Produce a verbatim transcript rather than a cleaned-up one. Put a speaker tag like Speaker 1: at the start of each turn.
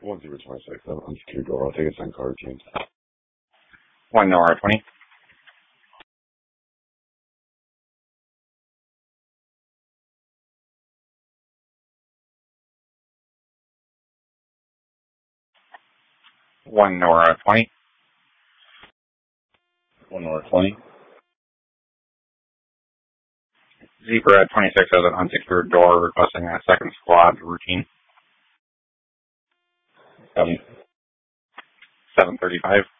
Speaker 1: one zero twenty-six, unsecured door. I'll take a ten card routine.
Speaker 2: one Nora twenty. one Nora twenty.
Speaker 1: one Nora twenty.
Speaker 2: Zebra twenty-six has an unsecured door requesting a second squad routine.
Speaker 1: Seven.
Speaker 2: seven thirty-five.